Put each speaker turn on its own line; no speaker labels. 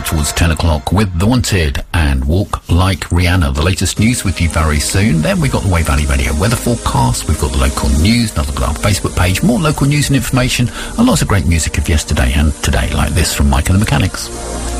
out towards 10 o'clock with The Wanted and Walk Like Rihanna. The latest news with you very soon. Then we've got the Way Valley Radio weather forecast. We've got the local news, another look at our Facebook page, more local news and information, and lots of great music of yesterday and today, like this from Mike and the Mechanics.